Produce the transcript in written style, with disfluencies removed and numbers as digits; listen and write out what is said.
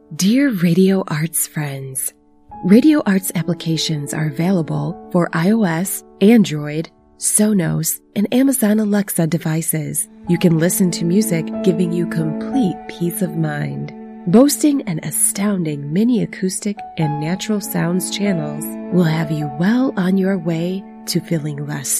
Dear Radio Arts friends, Radio Arts applications are available for iOS, Android, Sonos, and Amazon Alexa devices. You can listen to music, giving you complete peace of mind. Boasting an astounding mini acoustic and natural sounds channels will have you well on your way to feeling less